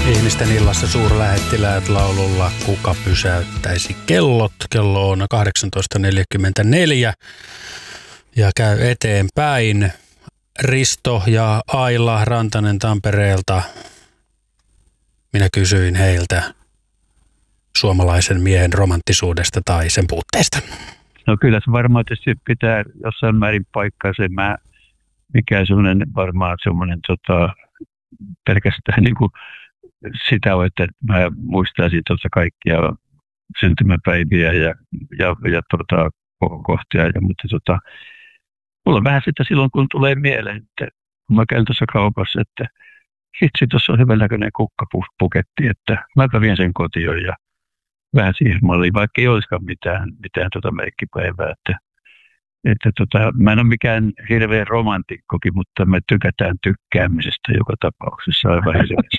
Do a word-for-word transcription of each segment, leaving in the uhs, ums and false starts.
Ihmisten illassa suurlähettiläät laululla Kuka pysäyttäisi kellot. Kello on kahdeksantoista neljäkymmentäneljä ja käy eteenpäin. Risto ja Aila Rantanen Tampereelta. Minä kysyin heiltä suomalaisen miehen romanttisuudesta tai sen puutteesta. No kyllä se varmaan tietysti pitää jossain määrin paikkaa se, mä, mikä semmoinen varmaan semmoinen tota, pelkästään niin kuin sitä on, että mä muistaisin tuota kaikkia syntymäpäiviä ja, ja, ja tota, kohtia, ja, mutta tota, mulla on vähän sitä silloin, kun tulee mieleen, että kun mä käyn tuossa kaupassa, että hitsi, tuossa on hyvänäköinen kukkapuketti, että mäpä vien sen kotiin ja vähän siihen malliin, vaikka ei olisikaan mitään, mitään tota merkkipäivää. Että, että tota, mä en ole mikään hirveä romantikkokin, mutta me tykätään tykkäämisestä joka tapauksessa aivan hirveästi.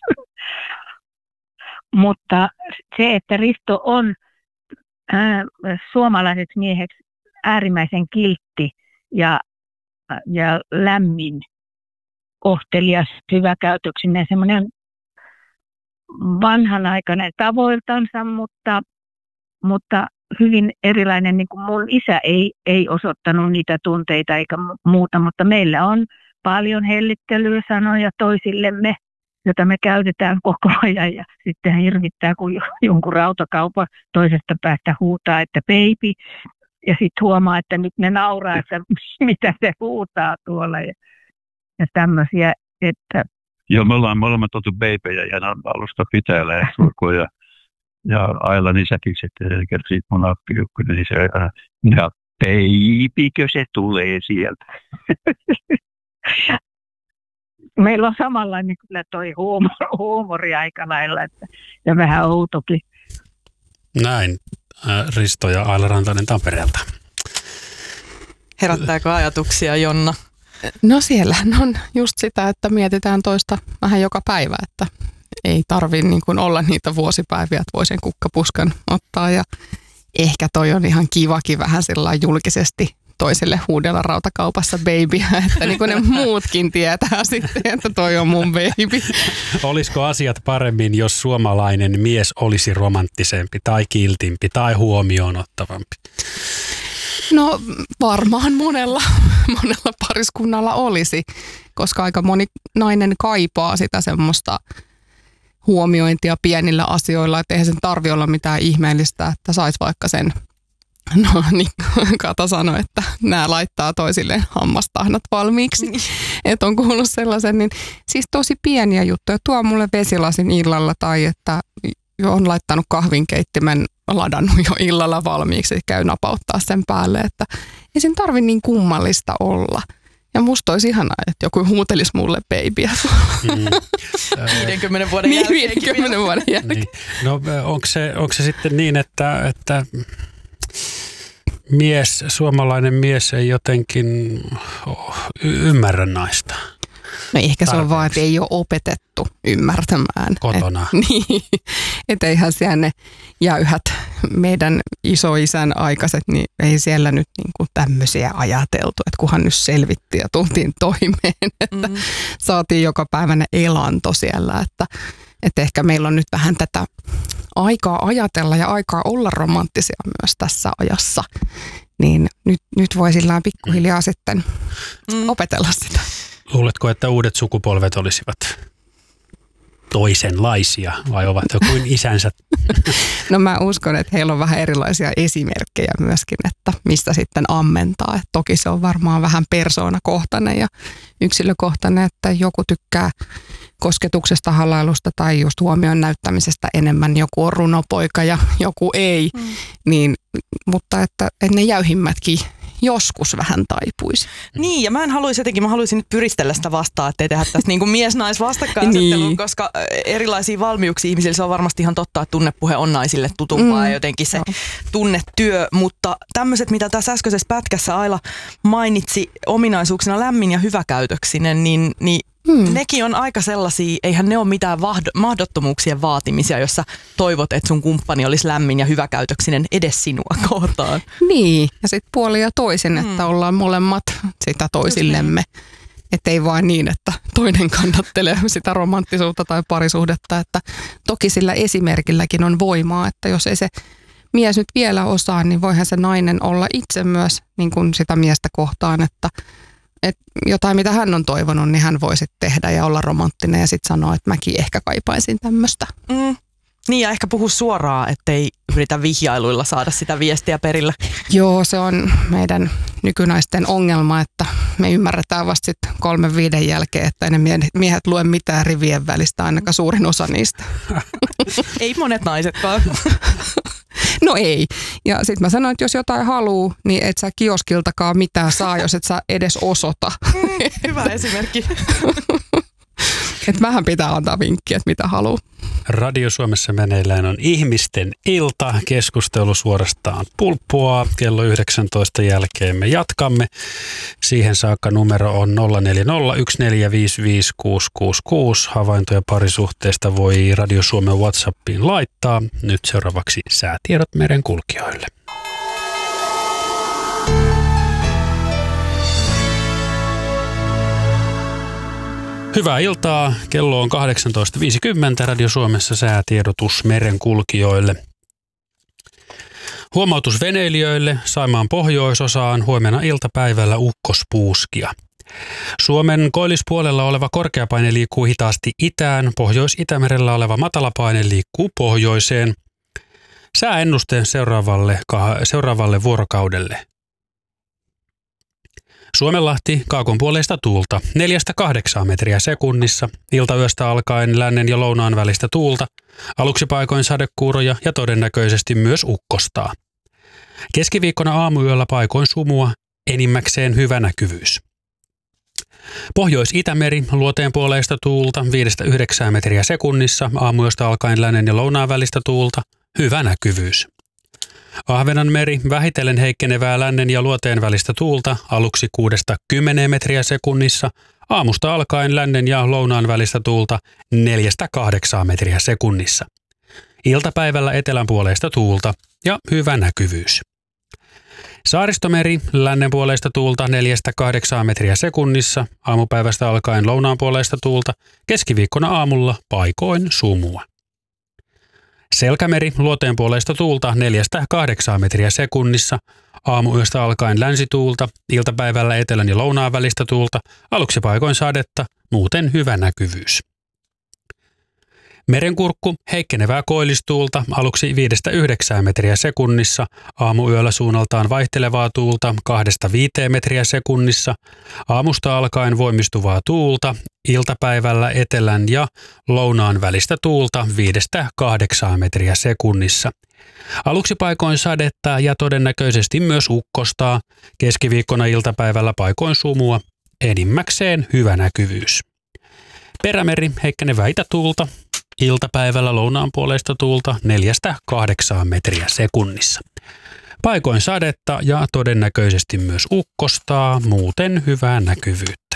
Mutta se, että Risto on ää, suomalaiseksi mieheksi äärimmäisen kiltti ja, ja lämmin, kohtelias, hyväkäytöksinen, semmoinen vanhanaikainen tavoiltansa, mutta, mutta hyvin erilainen, niin kuin mun isä ei, ei osoittanut niitä tunteita eikä muuta, mutta meillä on paljon hellittelyä sanoja toisillemme, jota me käytetään koko ajan, ja sitten hirvittää, kun jonkun rautakaupan toisesta päästä huutaa, että baby, ja sitten huomaa, että nyt ne nauraa, että mitä se huutaa tuolla, ja, ja tämmöisiä, että... Joo, me ollaan molemmat oltu babyjä ja alusta pitää lähestulkoon, ja, ja Ailan isäkin sitten kertoo mun appiukkunen, niin se aina, ja babykö se tulee sieltä? Meillä on samanlainen kyllä toi huumori, huumori aika lailla, että, ja vähän outokin. Näin, Risto ja Aila Rantanen Tampereelta. Herättääkö ajatuksia, Jonna? No siellähän on just sitä, että mietitään toista vähän joka päivä, että ei tarvitse niin kuin olla niitä vuosipäiviä, että voi sen kukkapuskan ottaa. Ja ehkä toi on ihan kivakin vähän sillä julkisesti toiselle huudella rautakaupassa babyä, että niin kuin ne muutkin tietää sitten, että toi on mun baby. Olisiko asiat paremmin, jos suomalainen mies olisi romanttisempi tai kiltimpi tai huomioon ottavampi? No varmaan monella, monella pariskunnalla olisi, koska aika moni nainen kaipaa sitä semmoista huomiointia pienillä asioilla, että eihän sen tarvitse olla mitään ihmeellistä, että saisi vaikka sen. No niin, Kata sanoi, että nämä laittaa toisilleen hammastahnat valmiiksi, että on kuullut sellaisen, niin siis tosi pieniä juttuja. Tuo mulle vesilasin illalla tai että on laittanut kahvinkeittimen, ladannut jo illalla valmiiksi, käy napauttaa sen päälle, että ei sen tarvitse niin kummallista olla. Ja musta olisi ihanaa, että joku huutelisi mulle babyä. Mm. viidenkymmenen vuoden jälkeen. Niin, viidenkymmenen vuoden jälkeen. Niin. No onko se, onko se sitten niin, että, että mies, suomalainen mies ei jotenkin y- ymmärrä naista? No ehkä se on vaan, että ei ole opetettu ymmärtämään. Kotona. Et, niin, että eihän siellä ne jäyhät meidän isoisän aikaiset, niin ei siellä nyt niinku tämmöisiä ajateltu, että kunhan nyt selvittiin ja tultiin toimeen, että mm. saatiin joka päivänä elanto siellä, että, että ehkä meillä on nyt vähän tätä aikaa ajatella ja aikaa olla romanttisia myös tässä ajassa, niin nyt, nyt voi sillä pikkuhiljaa sitten mm. opetella sitä. Luuletko, että uudet sukupolvet olisivat toisenlaisia vai ovat jo kuin isänsä? No mä uskon, että heillä on vähän erilaisia esimerkkejä myöskin, että mistä sitten ammentaa. Et toki se on varmaan vähän persoonakohtainen ja yksilökohtainen, että joku tykkää kosketuksesta, halailusta tai just huomion näyttämisestä enemmän. Joku on runopoika ja joku ei, mm. niin, mutta että, että ne jäyhimmätkin joskus vähän taipuisi. Niin, ja mä en haluaisi jotenkin, mä haluaisin nyt pyristellä sitä vastaan, ettei tehdä tästä niin kuin mies-nais-vastakkainasettelua, niin. Koska erilaisia valmiuksia ihmisillä, se on varmasti ihan totta, että tunnepuhe on naisille tutumpaa mm. ja jotenkin se no. tunnetyö, mutta tämmöiset, mitä tässä äskeisessä pätkässä Aila mainitsi ominaisuuksina lämmin ja hyväkäytöksinen, niin, niin Hmm. nekin on aika sellaisia, eihän ne ole mitään vahdo, mahdottomuuksien vaatimisia, jossa toivot, että sun kumppani olisi lämmin ja hyväkäytöksinen edes sinua kohtaan. Niin, ja sitten puoli ja toisin, hmm. että ollaan molemmat sitä toisillemme. Että ei vain niin, että toinen kannattelee sitä romanttisuutta tai parisuhdetta, että toki sillä esimerkilläkin on voimaa, että jos ei se mies nyt vielä osaa, niin voihan se nainen olla itse myös niin kuin sitä miestä kohtaan, että, että jotain mitä hän on toivonut, niin hän voi sitten tehdä ja olla romanttinen ja sitten sanoa, että mäkin ehkä kaipaisin tämmöistä. Mm. Niin ja ehkä puhu suoraan, ettei yritä vihjailuilla saada sitä viestiä perillä. Joo, se on meidän nykynaisten ongelma, että me ymmärretään vasta sitten kolmen viiden jälkeen, että ei ne miehet lue mitään rivien välistä, ainakaan suurin osa niistä. Ei monet naisetkaan. No ei. Ja sitten mä sanoin, että jos jotain haluu, niin et sä kioskiltakaan mitään saa, jos et sä edes osoita. Mm, hyvä esimerkki. Että vähän pitää antaa vinkkiä, että mitä haluaa. Radio Suomessa meneillään on ihmisten ilta. Keskustelu suorastaan pulppua. Kello yhdeksäntoista jälkeen me jatkamme. Siihen saakka numero on nolla neljä nolla yksi neljä viisi viisi kuusi kuusi kuusi. Havaintoja parisuhteesta voi Radio Suomen WhatsAppiin laittaa. Nyt seuraavaksi säätiedot merenkulkijoille. Hyvää iltaa. Kello on kahdeksantoista viisikymmentä. Radio Suomessa säätiedotus merenkulkijoille. Huomautus veneilijöille. Saimaan pohjoisosaan huomenna iltapäivällä ukkospuuskia. Suomen koillispuolella oleva korkeapaine liikkuu hitaasti itään. Pohjois-Itämerellä oleva matalapaine liikkuu pohjoiseen. Sääennuste seuraavalle, seuraavalle vuorokaudelle. Suomenlahti kaakon puoleista tuulta neljästä kahdeksaan metriä sekunnissa, iltayöstä alkaen lännen ja lounaan välistä tuulta, aluksi paikoin sadekuuroja ja todennäköisesti myös ukkostaa. Keskiviikkona aamuyöllä paikoin sumua, enimmäkseen hyvä näkyvyys. Pohjois-Itämeri luoteen puoleista tuulta viidestä yhdeksään metriä sekunnissa, aamuyöstä alkaen lännen ja lounaan välistä tuulta, hyvä näkyvyys. Ahvenanmeri vähitellen heikkenevää lännen ja luoteen välistä tuulta aluksi kuudesta kymmeneen metriä sekunnissa, aamusta alkaen lännen ja lounaan välistä tuulta neljästä kahdeksaan metriä sekunnissa. Iltapäivällä etelän puoleista tuulta ja hyvä näkyvyys. Saaristomeri lännen puoleista tuulta neljästä kahdeksaan metriä sekunnissa, aamupäivästä alkaen lounaan puoleista tuulta, keskiviikkona aamulla paikoin sumua. Selkämeri luoteen puoleista tuulta neljästä kahdeksaan metriä sekunnissa, aamuyöstä alkaen länsituulta, iltapäivällä etelän ja lounaan välistä tuulta, aluksi paikoin sadetta, muuten hyvä näkyvyys. Merenkurkku heikkenevää koillistuulta aluksi viidestä yhdeksään metriä sekunnissa, aamuyöllä suunnaltaan vaihtelevaa tuulta kahdesta viiteen metriä sekunnissa, aamusta alkaen voimistuvaa tuulta, iltapäivällä etelän ja lounaan välistä tuulta viidestä kahdeksaan metriä sekunnissa. Aluksi paikoin sadetta ja todennäköisesti myös ukkostaa, keskiviikkona iltapäivällä paikoin sumua, enimmäkseen hyvä näkyvyys. Perämeri heikkenevää itätuulta, iltapäivällä lounaan puoleista tuulta neljästä kahdeksaan metriä sekunnissa. Paikoin sadetta ja todennäköisesti myös ukkostaa, muuten hyvää näkyvyyttä.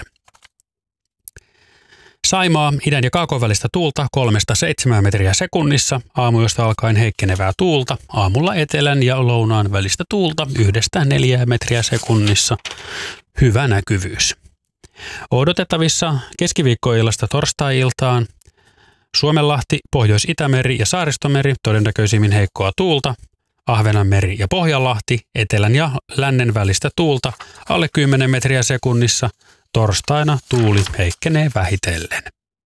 Saimaa idän ja kaakon välistä tuulta kolmesta seitsemään metriä sekunnissa, aamuyöstä alkaen heikkenevää tuulta, aamulla etelän ja lounaan välistä tuulta yhdestä neljään metriä sekunnissa, hyvä näkyvyys. Odotettavissa keskiviikkoillasta torstai-iltaan Suomenlahti, Pohjois-Itämeri ja Saaristomeri todennäköisimmin heikkoa tuulta, Ahvenanmeri ja Pohjanlahti etelän ja lännen välistä tuulta alle kymmenen metriä sekunnissa, torstaina tuuli heikkenee vähitellen.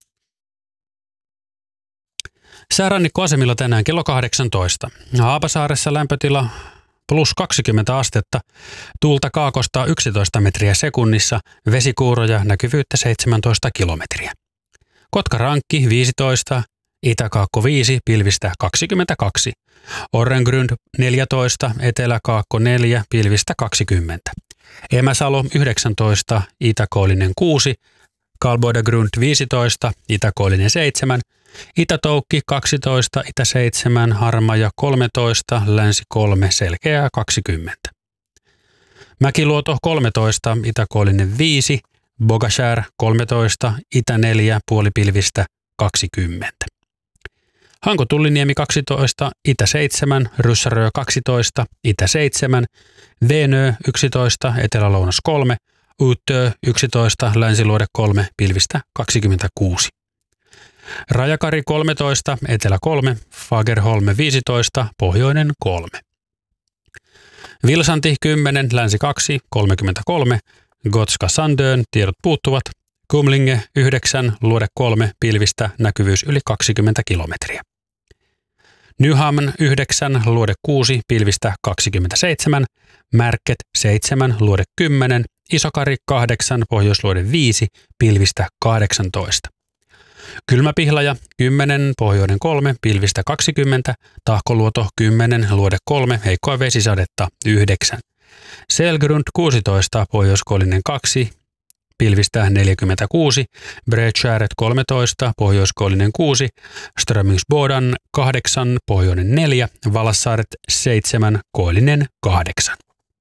Säärannikkoasemilla tänään kello kahdeksantoista. Haapasaaressa lämpötila plus kaksikymmentä astetta, tuulta kaakosta yksitoista metriä sekunnissa, vesikuuroja, näkyvyyttä seitsemäntoista kilometriä. Kotkarankki viisitoista, Itäkaakko viisi, pilvistä kaksikymmentäkaksi. Orrengrund neljätoista, Eteläkaakko neljä, pilvistä kaksikymmentä. Emäsalo yhdeksäntoista, Itäkoillinen kuusi, Kalboidagrund viisitoista, Itäkoillinen seitsemän, Itätoukki kaksitoista, Itä seitsemän, Harmaja kolmetoista, Länsi kolme, Selkeää kaksikymmentä. Mäkiluoto kolmetoista, Itäkoillinen viisi, Bogashär kolmetoista, Itä neljä, puolipilvistä kaksikymmentä. Hanko-Tulliniemi kaksitoista, Itä seitsemän, Ryssärö kaksitoista, Itä seitsemän, Venö yksitoista, Etelä-Lounas kolme, Uutö yksitoista, Länsiluode kolme, pilvistä kaksikymmentäkuusi. Rajakari kolmetoista, Etelä kolme, Fagerholm viisitoista, Pohjoinen kolme. Vilsanti kymmenen, Länsi kaksi, kolmekymmentäkolme, Gotska Sandön, tiedot puuttuvat. Kumlinge yhdeksän, Luode kolme, pilvistä, näkyvyys yli kaksikymmentä kilometriä. Nyhamn yhdeksän, Luode kuusi, pilvistä kaksikymmentäseitsemän, Märket seitsemän, Luode kymmenen, Isokari kahdeksan, Pohjoisluode viisi, pilvistä kahdeksantoista. Kylmäpihlaja kymmenen, Pohjoinen kolme, pilvistä kaksikymmentä, Tahkoluoto kymmenen, Luode kolme, heikkoa vesisadetta yhdeksän. Selgrund kuusitoista, Pohjoiskoillinen kaksi, pilvistä neljäkymmentäkuusi, Bredskäret kolmetoista, Pohjoiskoillinen kuusi, Strömingsbodan kahdeksan, Pohjoinen neljä, Valassaaret seitsemän, Koillinen kahdeksan.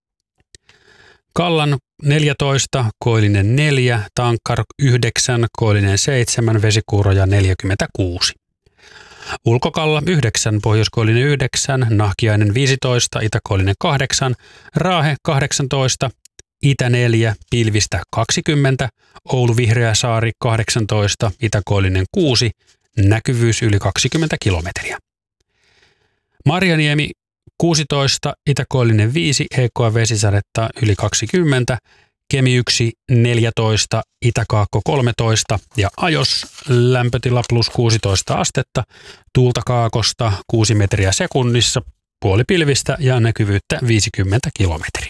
Kallan neljätoista, Koillinen neljä, Tankkar yhdeksän, Koillinen seitsemän, Vesikuuroja neljäkymmentäkuusi. Ulkokalla yhdeksän, Pohjoiskoillinen yhdeksän, Nahkiainen viisitoista, Itäkoillinen kahdeksan, Raahe kahdeksantoista, Itä neljä, pilvistä kaksikymmentä, Oulu Vihreäsaari kahdeksantoista, Itäkoillinen kuusi, näkyvyys yli kaksikymmentä kilometriä. Marjaniemi kuusitoista, Itäkoillinen viisi, heikkoa vesisadetta yli kaksikymmentä, Kemi yksi neljätoista, Itäkaakko kolmetoista ja Ajos lämpötila plus kuusitoista astetta, tuulta kaakosta kuusi metriä sekunnissa, puolipilvistä ja näkyvyyttä viisikymmentä kilometriä.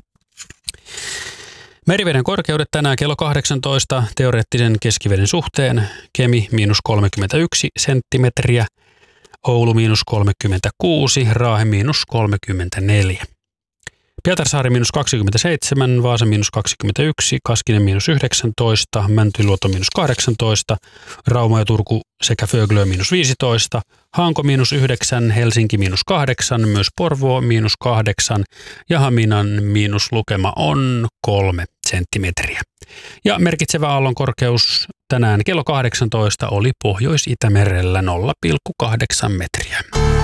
Meriveden korkeudet tänään kello kahdeksantoista teoreettisen keskiveden suhteen. Kemi miinus kolmekymmentäyksi senttimetriä, Oulu miinus kolmekymmentäkuusi, Raahe miinus kolmekymmentäneljä. Pietarsaari miinus kaksikymmentäseitsemän, Vaasa miinus kaksikymmentäyksi, Kaskinen miinus yhdeksäntoista, Mäntyluoto miinus kahdeksantoista, Rauma ja Turku sekä Föglö miinus viisitoista, Hanko miinus yhdeksän, Helsinki miinus kahdeksan, myös Porvoo miinus kahdeksan ja Haminan miinuslukema on kolme senttimetriä. Ja merkitsevä aallon korkeus tänään kello kahdeksantoista oli Pohjois-Itämerellä nolla pilkku kahdeksan metriä.